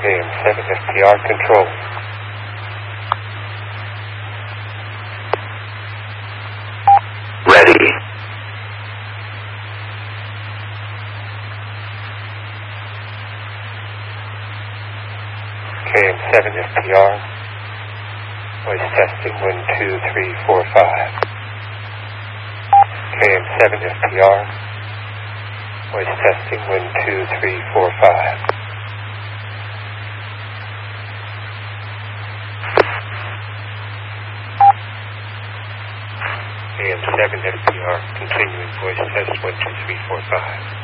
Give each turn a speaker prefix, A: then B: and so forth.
A: KM7 FPR control.
B: Ready.
A: KM7 FPR. Voice testing 1, 2, 3, 4, 5. KM7 FPR. Voice testing 1, 2, 3, 4, 5. KM7 FPR. Continuing voice test 1, 2, 3, 4, 5.